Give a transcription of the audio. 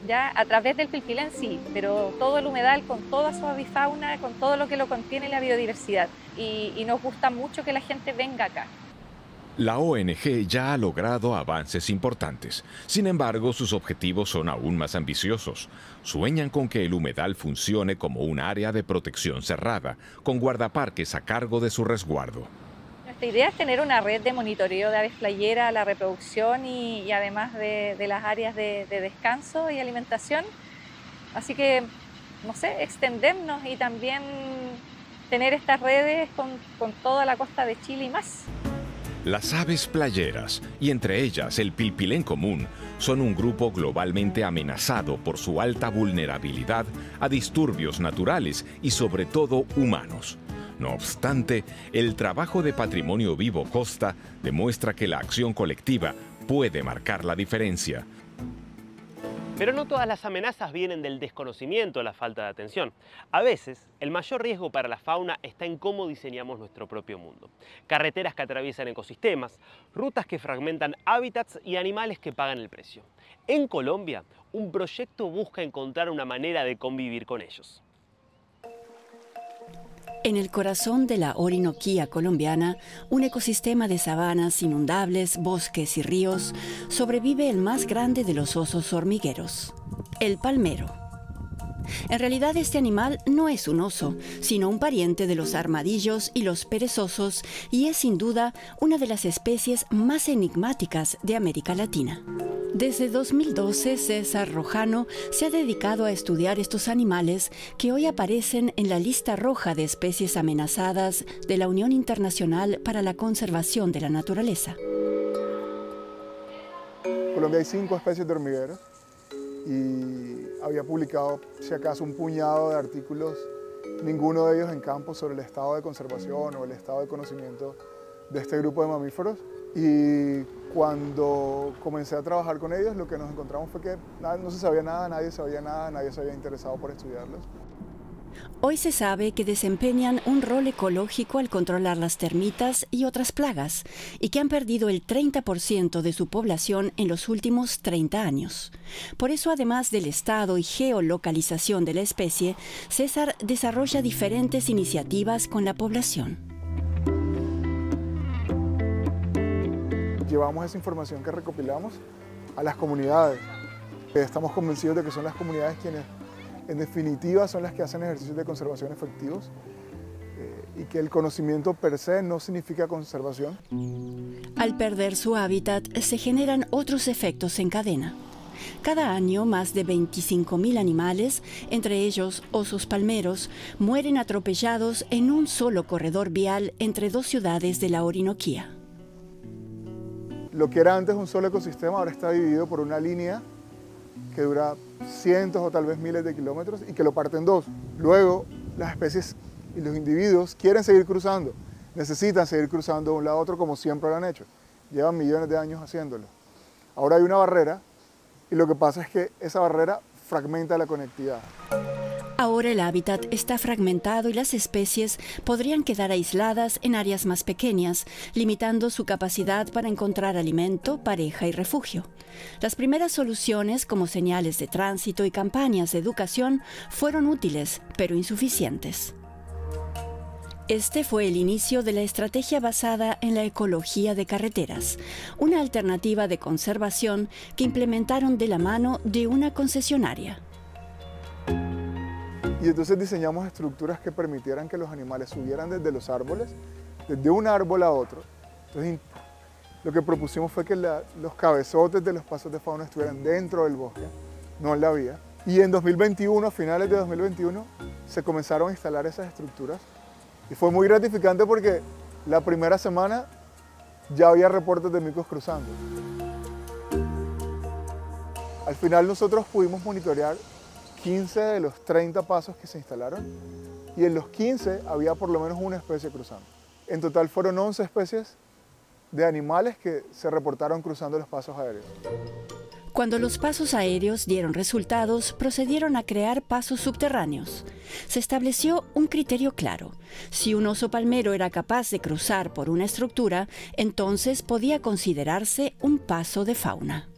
ya a través del pilpilén sí, pero todo el humedal con toda su avifauna, con todo lo que lo contiene la biodiversidad. Y nos gusta mucho que la gente venga acá. La ONG ya ha logrado avances importantes. Sin embargo, sus objetivos son aún más ambiciosos. Sueñan con que el humedal funcione como un área de protección cerrada, con guardaparques a cargo de su resguardo. Nuestra idea es tener una red de monitoreo de aves playeras, la reproducción y además de las áreas de descanso y alimentación. Así que, no sé, extendernos y también tener estas redes con toda la costa de Chile y más. Las aves playeras, y entre ellas el pilpilén común, son un grupo globalmente amenazado por su alta vulnerabilidad a disturbios naturales y sobre todo humanos. No obstante, el trabajo de Patrimonio Vivo Costa demuestra que la acción colectiva puede marcar la diferencia. Pero no todas las amenazas vienen del desconocimiento o la falta de atención. A veces, el mayor riesgo para la fauna está en cómo diseñamos nuestro propio mundo. Carreteras que atraviesan ecosistemas, rutas que fragmentan hábitats y animales que pagan el precio. En Colombia, un proyecto busca encontrar una manera de convivir con ellos. En el corazón de la Orinoquía colombiana, un ecosistema de sabanas inundables, bosques y ríos, sobrevive el más grande de los osos hormigueros, el palmero. En realidad este animal no es un oso, sino un pariente de los armadillos y los perezosos y es sin duda una de las especies más enigmáticas de América Latina. Desde 2012, César Rojano se ha dedicado a estudiar estos animales que hoy aparecen en la lista roja de especies amenazadas de la Unión Internacional para la Conservación de la Naturaleza. En Colombia hay 5 especies de hormigueros y había publicado, si acaso, un puñado de artículos, ninguno de ellos en campo, sobre el estado de conservación o el estado de conocimiento de este grupo de mamíferos. Y cuando comencé a trabajar con ellos, lo que nos encontramos fue que no se sabía nada, nadie sabía nada, nadie se había interesado por estudiarlos. Hoy se sabe que desempeñan un rol ecológico al controlar las termitas y otras plagas, y que han perdido el 30% de su población en los últimos 30 años. Por eso, además del estado y geolocalización de la especie, César desarrolla diferentes iniciativas con la población. Llevamos esa información que recopilamos a las comunidades. Estamos convencidos de que son las comunidades quienes, en definitiva, son las que hacen ejercicios de conservación efectivos y que el conocimiento per se no significa conservación. Al perder su hábitat, se generan otros efectos en cadena. Cada año, más de 25.000 animales, entre ellos osos palmeros, mueren atropellados en un solo corredor vial entre 2 ciudades de la Orinoquía. Lo que era antes un solo ecosistema ahora está dividido por una línea que dura cientos o tal vez miles de kilómetros y que lo parte en 2. Luego, las especies y los individuos quieren seguir cruzando, necesitan seguir cruzando de un lado a otro como siempre lo han hecho. Llevan millones de años haciéndolo. Ahora hay una barrera y lo que pasa es que esa barrera fragmenta la conectividad. Ahora el hábitat está fragmentado y las especies podrían quedar aisladas en áreas más pequeñas, limitando su capacidad para encontrar alimento, pareja y refugio. Las primeras soluciones, como señales de tránsito y campañas de educación, fueron útiles, pero insuficientes. Este fue el inicio de la estrategia basada en la ecología de carreteras, una alternativa de conservación que implementaron de la mano de una concesionaria. Y entonces diseñamos estructuras que permitieran que los animales subieran desde los árboles, desde un árbol a otro. Entonces, lo que propusimos fue que los cabezotes de los pasos de fauna estuvieran dentro del bosque, no en la vía. Y en 2021, a finales de 2021, se comenzaron a instalar esas estructuras. Y fue muy gratificante porque la primera semana ya había reportes de micos cruzando. Al final nosotros pudimos monitorear 15 de los 30 pasos que se instalaron y en los 15 había por lo menos una especie cruzando. En total fueron 11 especies de animales que se reportaron cruzando los pasos aéreos. Cuando los pasos aéreos dieron resultados, procedieron a crear pasos subterráneos. Se estableció un criterio claro. Si un oso palmero era capaz de cruzar por una estructura, entonces podía considerarse un paso de fauna.